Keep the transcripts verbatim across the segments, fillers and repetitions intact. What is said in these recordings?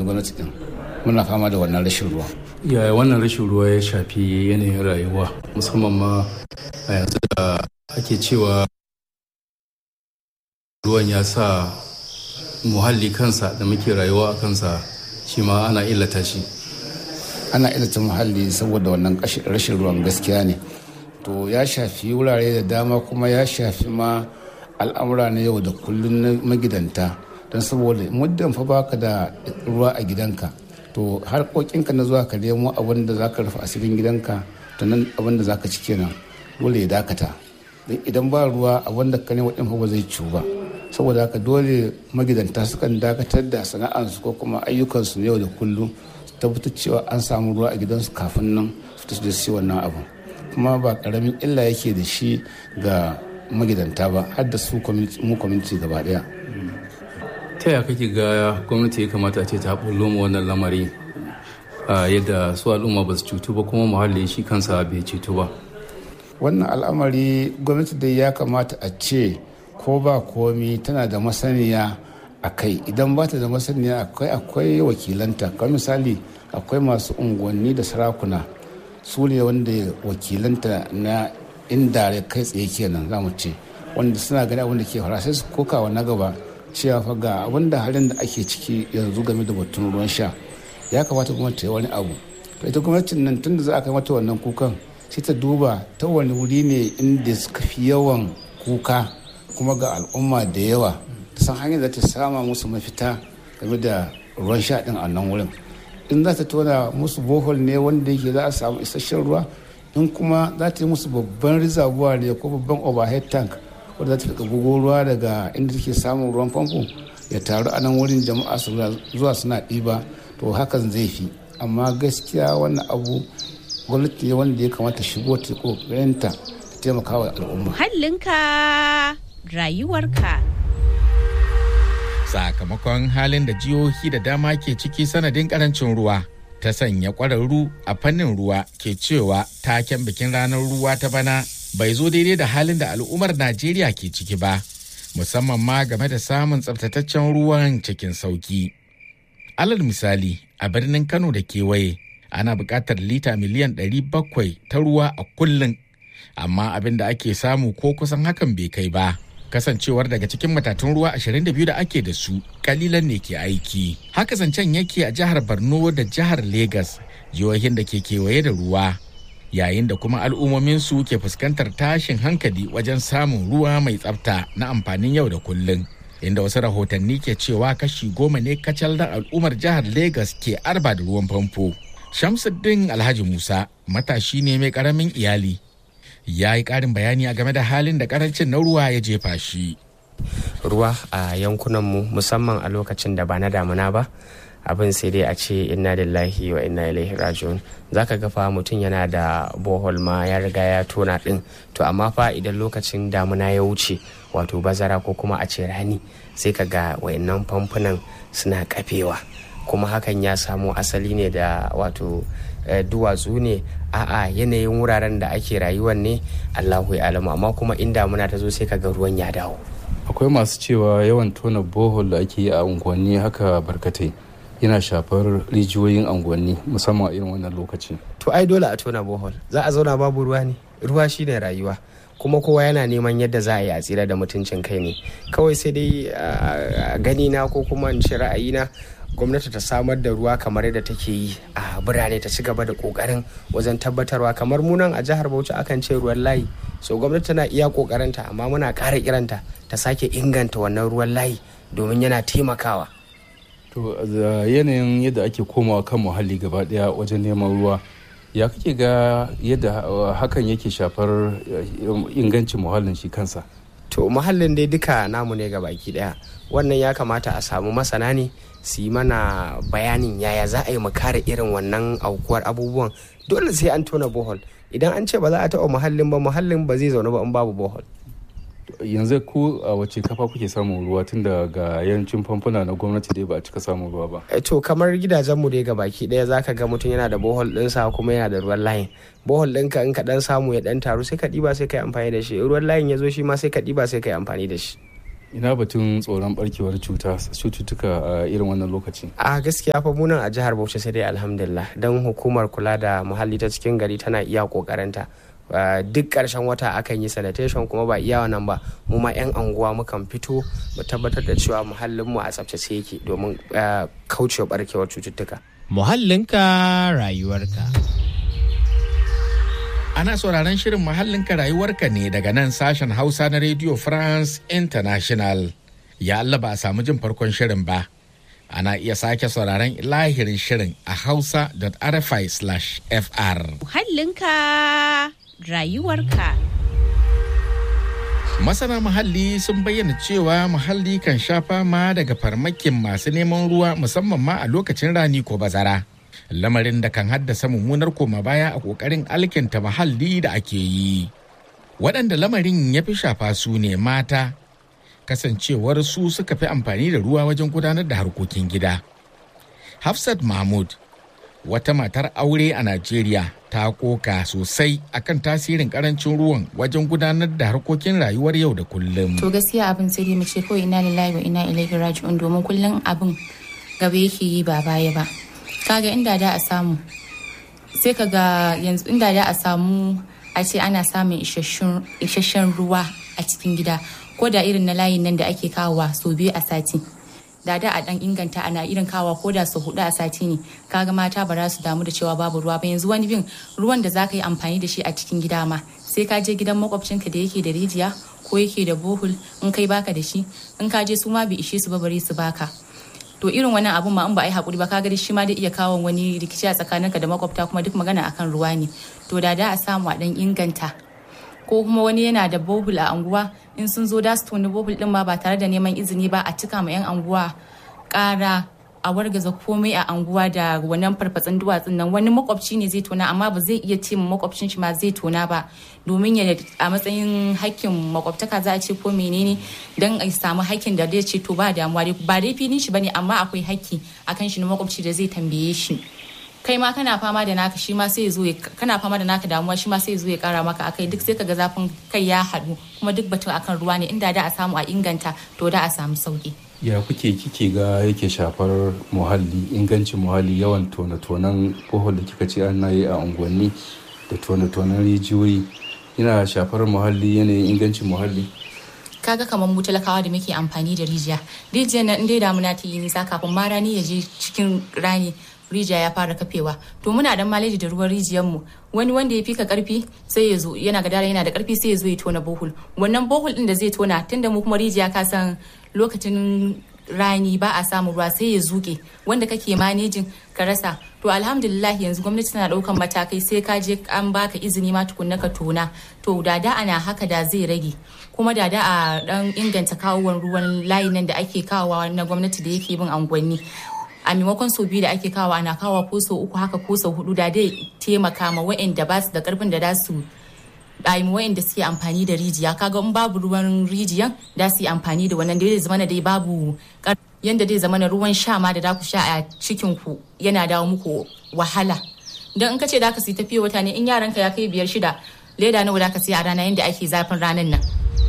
gwamnati din muna fama da wannan rashin ruwa. Yaya wannan rashin ruwa ya shafi yanayin rayuwa musamman ma a yanzu da ake cewa ruwan ya sa muhalli kansa da muke rayuwa a kansa shi ma ana illata shi? Ana illata muhalli saboda wannan rashin ruwan gaskiya ne. To ya shafi wurare da dama kuma ya shafi ma al'amura na yau da kullum na magidanta, don saboda muddin fa baka da ruwa a gidanka to harkokinka na zuwa ka nemo abin da zaka rufe asirin gidanka to nan abin da zaka ci kenan dole ya dakata. Idan ba ruwa abin da ka nemo din fa ba zai ciwu ba. Saboda haka dole magidanta sukan dakatar da sana'ansu ko kuma ayyukansu na yau da kullum su tabbatar cewa an samu ruwa a gidansu kafin nan su tafi da su wannan abu. Kuma ba karamin illa yake da shi ga magidanta ba har da su mu community gaba daya. Ta yaya kake ga gwamnati ya kamata ce ta bullo mu wannan lamari yadda su al'umma ba su cutu ba kuma muhalli shi kansa bai cutu ba? Wannan al'amari gwamnati dai ya kamata a ce ko ba komi tana da masaniya a kai. Idan ba ta da masaniya akwai akwai wakilanta, kamar misali akwai masu unguwanni da sarakuna, su ne wanda wakilanta na indirect kai tsaye kenan za mu ce, wanda suna gani abin da ke fara sai su kokawa na gaba cewa fa ga abin da halin da ake ciki yanzu game da batun ruwan sha ya kamata gwamnati ta yi wani abu. To ita gwamnatin nan tunda za a kai mata wannan kukan sai ta duba ta wani wuri ne inda suka fi yawan kuka kuma ga al'umma da yawa, ta san hanyar da ta sama musu mafita game da ruwan sha din a nan wurin. In za ta tona musu bohol ne wanda yake za a samu isasshen ruwa, in kuma za ta yi musu babban reservoir ne ko babban overhead tank wanda za ta fi bugo ruwa daga inda take samun ruwan famfo ya taru a nan wurin jama'a su zuwa suna ɗiba, to hakan zai fi. Amma gaskiya wannan abu gwamnati ne wanda ya kamata shigo ta kokarinta ta taimaka wa al'umma. Muhallinka rayuwarka. Sakamakon halin da jihohi da dama ke ciki sanadin karancin ruwa, ta sanya ƙwararru a fannin ruwa ke cewa taken bikin ranar ruwa ta bana bai zo daidai da halin da al'ummar Najeriya ke ciki ba, musamman ma game da samun tsaftataccen ruwan cikin sauki. Alal misali, a birnin Kano da kewaye, ana buƙatar lita miliyan ɗari bakwai ta ruwa a kullum, amma abin da ake samu ko kusan hakan bai kai ba. Kasancewar daga cikin matatun ruwa ashirin da biyu da ake da su kalilan ne ke aiki. Haka zancen yake a jihar Borno da jihar Legas, jihohin da ke kewaye da ruwa, yayin da kuma al'ummomin su ke fuskantar tashin hankali wajen samun ruwa mai tsafta na amfanin yau da kullum, inda wasu rahotanni ke cewa kashi goma ne kacal da al'ummar jihar Legas ke arba da ruwan famfo. Shamsuddin Alhaji Musa matashi ne mai karamin iyali, ya yi ƙarin bayani a game da halin da ƙarancin na ruwa ya jefa shi. Ruwa a yankunanmu musamman a lokacin da ba na damuna ba, abin sai dai a ce inna lillahi wa inna ilaihi raji'un. Zaka ga fa mutum yana da bohol ma ya riga ya tona din, to amma fa idan lokacin damuna ya wuce, wato bazara ko kuma a ce rani, sai ka ga wayannan famfunan suna kafewa, kuma hakan ya samo asali ne da wato duwatsu ne, a'a yanayin wuraren da ake rayuwar ne, Allahu ya alamu. Amma kuma in damuna ta zo sai kaga ruwan ya dawo. Akwai masu cewa yawan tona bohol da ake yi a unguwanni haka barkatai yana shafar rijiyoyin unguwanni musamman a irin wannan lokaci. To ai dole a tona bohol, za a zauna babu ruwa ne? Ruwa shine rayuwa, kuma kowa yana neman yadda za a yi a tsira da mutuncin kai ne. Kawai sai dai a gani na ko kuma in ce ra'ayina, gwamnati ta samar da ruwa kamar yadda take yi a birane, ta ci gaba da kokarin wajen tabbatarwa. Kamar munan a jihar Bauchi akan ce ruwan layi, so gwamnati tana iya kokarinta, amma muna ƙara kiranta ta sake inganta wannan ruwan layi domin yana taimakawa. To yanayin yadda ake komawa kan muhalli gaba daya wajen neman ruwa, ya kake ga yadda hakan yake shafar ingancin muhallin shi kansa? To muhallin dai duka namu ne gabaki daya, wannan ya kamata a samu masana ne su yi mana bayanin yaya za a yi mu kare irin wannan aukuwar abubuwan. Dole sai an tona bohol, idan an ce ba za a taɓa muhallin ba, muhallin ba zai zaune ba in babu bohol. Yanzu ku a wace kafa kuke samun ruwa, tun da ga yancin famfuna na gwamnati dai ba a cika samun ruwa ba? E to kamar gidajenmu dai gabaki daya zaka ga mutum yana da bohol ɗinsa kuma yana da ruwan layin. Bohol ɗinka in ka ɗan samu ya ɗan taru sai ka ɗiba sai ka yi amfani da shi, ruwan layin ya zo shi ma sai ka ɗiba sai ka yi amfani da shi. ina batun tsoron barkewar cuta cututtuka a irin wannan lokaci? A gaskiya fa munan a jihar Bauchi sai dai alhamdulillah don hukumar kula da muhalli ta cikin gari tana iya kokarinta. Duk ƙarshen wata akan yi sanitation kuma ba iya wannan ba mu ma 'yan anguwa mukan fito mu tabbatar da cewa muhallinmu a tsaftace yake domin kaucewa barkewar cututtuka. Muhallinka rayuwarka. Ana sauraron shirin Muhallinka rayuwarka ne daga nan sashen Hausa na Radio France International. Ya Allah ba a samu jin farkon shirin ba. Ana iya sake sauraron lahirin shirin a hausa dot r f i slash f r. Muhallinka rayuwarka. Masana muhalli sun bayyana cewa muhalli kan sha fama daga farmakin masu neman ruwa musamman ma a lokacin rani ko bazara. Lamarin da kan haddasa mummunar koma baya a ƙoƙarin alkinta muhalli da ake yi. Waɗanda lamarin ya fi shafa su ne mata, kasancewar su suka fi amfani da ruwa wajen gudanar da harkokin gida. Hafsat Mahmud, wata matar aure a Najeriya, ta koka sosai akan tasirin karancin ruwan wajen gudanar da harkokin rayuwar yau da kullum. To gaskiya abin sai dai mu ce kawai ina lillahi wa ina ilaihi raji'un domin kullum abin gaba yake yi ba baya ba. Kaga inda da a samu sai kaga yanzu inda da a samu a ce ana samun isasshen ruwa a cikin gida ko da irin na layin nan da ake kawowa sau biyu a sati. Da da a dan inganta ana irin kawa ko da su hudu a sati ne kaga mata ba za su damu da cewa babu ruwa ba. Yanzu wani bin ruwan da zaka yi amfani da shi a cikin gida ma sai ka je gidan makwabcinka da yake da rijiya ko yake da bohol in kai baka da shi in ka je su ma bai ishe su ba bare su baka. To irin wannan abun ma in ba a yi hakuri ba kaga shi ma da iya kawo wani rikici a tsakaninka da makwabta kuma duk magana akan ruwa ne. To da da a samu a dan inganta ko kuma wani yana da bohol a anguwa in sun zo da su toni bohol din ma ba tare da neman izini ba a cika ma yan anguwa ƙara a wargaza komai a anguwa da wannan farfatsin duwatsun nan. Wani makwabci ne zai tona amma ba zai iya ce makwabcin shi ma zai tona ba domin ya a matsayin hakkin makwabtaka za a ce ko menene don a samu hakkin da zai ce to ba damuwa ba dai filin shi bane amma akwai hakki akan shi na makwabci da zai tambaye shi. Kai ma kana fama da naka shi ma sai ya zo kana fama da naka damuwa shi ma sai ya zo ya kara maka akai duk sai kaga zafin kai ya haɗu kuma duk batun akan ruwa ne inda da a samu a inganta to da a samu sauki. Ya kuke kike ga yake shafar muhalli, ingancin muhalli, yawan tone-tonen bohol da kika ce ana yi a unguwanni da tone-tonen rijiyoyi yana shafar muhalli, yanayin ingancin muhalli? Kaga kamar mu talakawa da muke amfani da rijiya rijiyar nan dai damuna ta yi nisa kafin ma rani ya je cikin rani rijiya ya fara kafewa to muna dan maleji da ruwan rijiyar mu. Wani wanda ya fika karfi sai ya zo yana gadara yana da karfi sai ya zo ya tona bohol. Wannan bohol din da zai tona tunda mu kuma rijiya ka san lokacin rani ba a samu ruwa sai ya zuke wanda kake manejin ka rasa. To alhamdulillah yanzu gwamnati tana daukan matakai sai ka je an baka izini ma tukunna ka tona. To da da ana haka da zai rage kuma da da a dan inganta kawowar ruwan layi nan da ake kawowa na gwamnati da yake bin angwanni. A maimakon sau biyu da ake kawo ana kawo ko sau uku haka ko sau hudu da dai taimaka ma wa'anda ba su da karfin da za su ɗayi wa'anda suke amfani da rijiya. Kaga in babu ruwan rijiyan da su yi amfani da wannan da zai zama dai babu yanda dai zama ruwan sha ma da za ku sha a cikin ku yana dawo muku wahala. Don in ka ce da ka siya tafiya wata ne in yaranka ya kai biyar shida leda nawa da ka siya a rana yanda ake zafin ranan nan.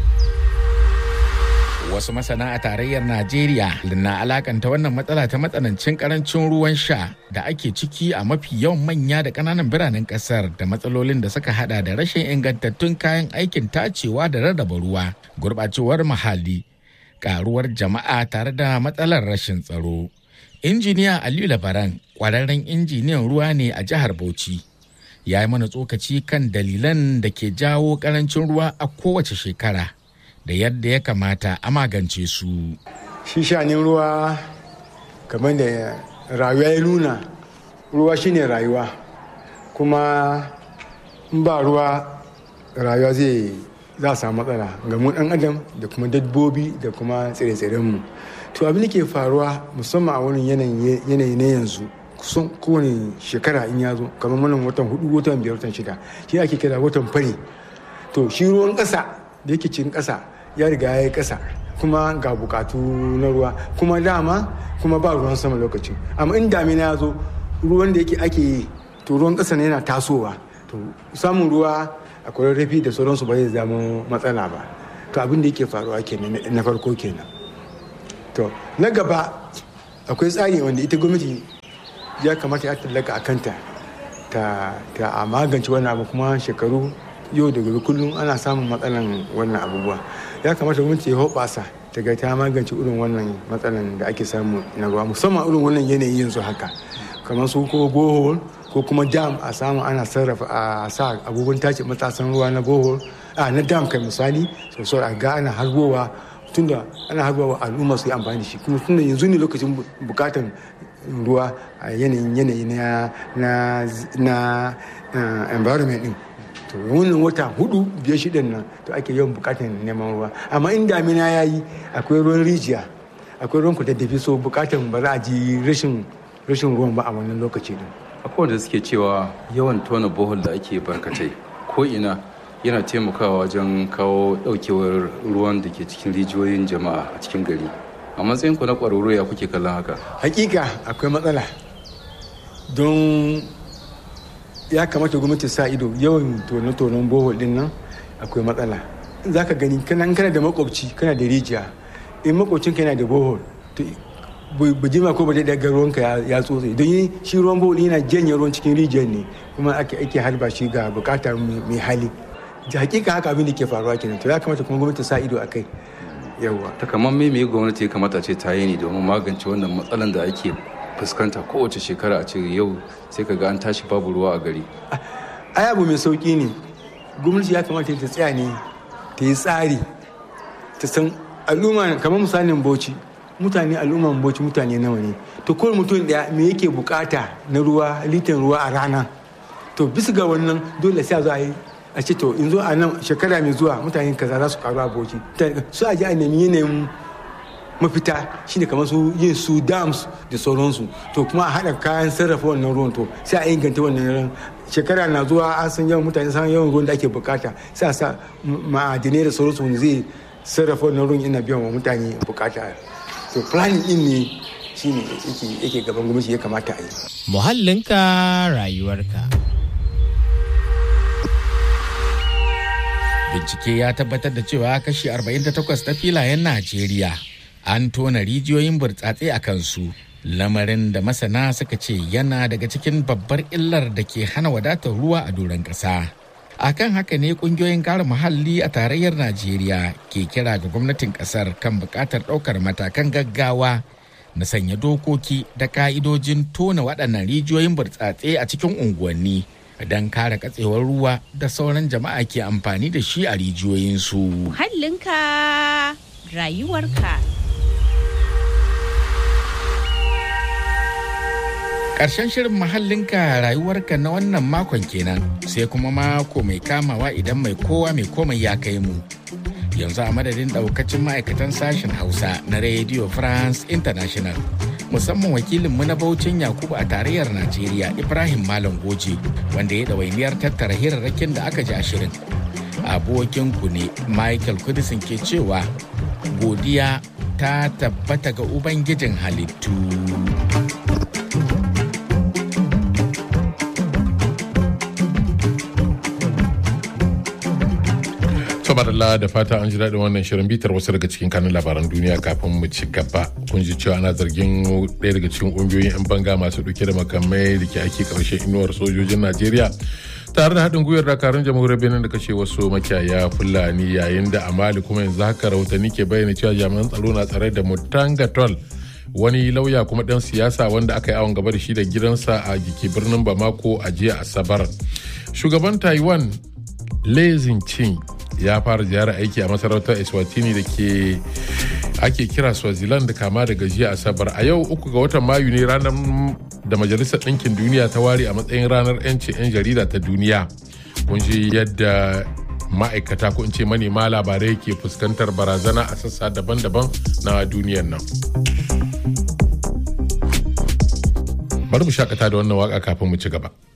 Wasu masana a tarayyar Najeriya na alakanta wannan matsala ta matsanancin karancin ruwan sha da ake ciki a mafi yawan manya da ƙananan biranen ƙasar da matsalolin da suka hada da rashin ingantattun kayan aikin tacewa da rarraba ruwa, gurɓacewar muhalli, ƙaruwar jama'a tare da matsalar rashin tsaro. Injiniya Aliyu Labaran, ƙwararren injiniyan ruwa ne a jihar Bauchi, ya yi mana tsokaci kan dalilan da ke jawo ƙarancin ruwa a kowace shekara. Da yadda ya kamata a magance su. Shi shanin ruwa kamar da rayuwa ya nuna ruwa shine rayuwa kuma in ba ruwa rayuwa zai za a samu matsala ga mu dan adam da kuma dabbobi da kuma tsire-tsiren mu. To abin da ke faruwa musamman a wurin yanayi na yanzu kusan kowane shekara in ya zo kamar wannan watan hudu watan biyar watan shida shi ake kira watan fari. To shi ruwan ƙasa da yake cikin ƙasa ya riga ya yi ƙasa kuma ga bukatu na ruwa kuma dama kuma ba ruwan sama lokacin amma in damina ya zo ruwan da yake ake yi to ruwan ƙasa ne yana tasowa to samun ruwa a kwararrafi da sauransu ba zai zama matsala ba to abin da yake faruwa kenan na farko kenan. To na gaba akwai tsari wanda ita gwamnati ya kamata ya tallaka a kanta ta a magance wannan abu, kuma shekaru yau da gobe kullum ana samun matsalan wannan abubuwa. Ya kamata gwamnati ya hoɓasa ta ga ta magance irin wannan matsalan da ake samu na ruwa, musamman irin wannan yanayi yanzu haka, kamar su ko bohol ko kuma dam a samu ana sarrafa a sa abubuwan tace matasan ruwa na bohol a na dam kai misali, so a ga ana harbowa tunda ana harbowa al'umma su yi amfani da shi, kuma tunda yanzu ne lokacin bukatan ruwa a yanayin yanayi na na na environment din. To wannan wata hudu biyar shidan nan to ake yawan bukatan neman ruwa, amma in damina ya yi akwai ruwan rijiya, akwai ruwan kudaddafi, so bukatan ba za a ji rashin rashin ruwan ba a wannan lokaci din. Akwai wanda suke cewa yawan tona bohol da ake barkatai ko ina yana taimakawa wajen kawo daukewar ruwan da ke cikin rijiyoyin jama'a a cikin gari. A matsayin ku na kwararru ya kuke kallon haka? Hakika akwai matsala, don ya kamata gwamnati sa ido yawan tone-tonen bohol din nan akwai matsala. Za ka gani kana kana da makwabci kana da rijiya, in makwabcinka yana da bohol to ba jima ko ba daɗa ga ruwanka ya tsotse, don shi ruwan bohol yana janye ruwan cikin rijiyar ne, kuma ake ake harba shi ga bukata mai hali. Da hakika haka abin da ke faruwa kenan, to ya kamata kuma gwamnati sa ido a kai. Yawwa. Ta kamar me me gwamnati ya kamata ce ta yi ne domin magance wannan matsalan da ake fuskanta kowace shekara a ce yau sai ka ga an tashi babu ruwa a gari? Ai abu mai sauki ne, gwamnati ya kamata ta tsaya ne ta yi tsari, ta san al'umma, kamar misalin Bauchi, mutane al'umman Bauchi mutane nawa ne, to kowane mutum daya me yake bukata na ruwa, litan ruwa a rana, to bisa ga wannan dole sai a zo a yi a ce to in zo a nan shekara mai zuwa mutane kaza za su karu a Bauchi, su a ji a nemi yanayin mafita shine kamar su yin su dams da sauransu, to kuma a haɗa kayan sarrafa wannan ruwan, to sai a inganta wannan ruwan. Shekara na zuwa an san yawan mutane, san yawan ruwan da ake bukata, sai a sa ma'adinai da sauransu wanda zai sarrafa wannan ruwan ina biyan wa mutane bukata. To planning din ne shine yake yake gaban gwamnati ya kamata a yi. Muhallinka rayuwarka. Bincike ya tabbatar da cewa kashi arba'in da takwas na filayen Najeriya an tona rijiyoyin burtsatse a kansu, lamarin da masana suka ce yana daga cikin babbar illar da ke hana wadatar ruwa a doron ƙasa. Akan haka ne ƙungiyoyin kare muhalli a tarayyar Najeriya ke kira ga gwamnatin ƙasar kan buƙatar ɗaukar matakan gaggawa na sanya dokoki da ƙa'idojin tona waɗannan rijiyoyin burtsatse a cikin unguwanni don kare katsewar ruwa da sauran jama'a ke amfani da shi a rijiyoyinsu. Muhallinka rayuwarka. Ƙarshen shirin muhallinka rayuwarka na wannan makon kenan, sai kuma mako mai kamawa idan mai kowa mai komai ya kai mu. Yanzu a madadin ɗaukacin ma'aikatan sashen Hausa na Radio France International, musamman wakilinmu na Bauchin Yakubu a tarayyar Najeriya Ibrahim Malam Goje, wanda ya ɗawainiyar tattara hirarrakin da aka ji a shirin. Abokinku ne Michael Kudisin ke cewa godiya ta tabbata ga Ubangijin halittu. Sabarallah da fata an ji daɗin wannan shirin bitar wasu daga cikin kanun labaran duniya kafin mu ci gaba. Kun ji cewa ana zargin ɗaya daga cikin ƙungiyoyin 'yan banga masu ɗauke da makamai da ke ake ƙarshen inuwar sojojin Najeriya tare da haɗin gwiwar dakarun jamhuriyar Benin da kashe wasu makiyaya Fulani, yayin da a Mali kuma yanzu haka rahotanni ke bayyana cewa jami'an tsaro na tsare da Mutanga Tol, wani lauya kuma ɗan siyasa wanda aka yi awon gaba da shi da gidansa a jiki birnin Bamako a jiya Asabar. Shugaban Taiwan Lee Zin-chin ya fara ziyarar aiki a masarautar Eswatini da ke ake kira Swaziland kama daga jiya Asabar. A yau uku ga watan Mayu ne ranar da Majalisar Ɗinkin Duniya ta ware a matsayin ranar 'yancin 'yan jarida ta duniya. Kun ji yadda ma'aikata ko in ce manema labarai ke fuskantar barazana a sassa daban-daban na duniyar nan. Bari mu shakata da wannan waka kafin mu ci gaba.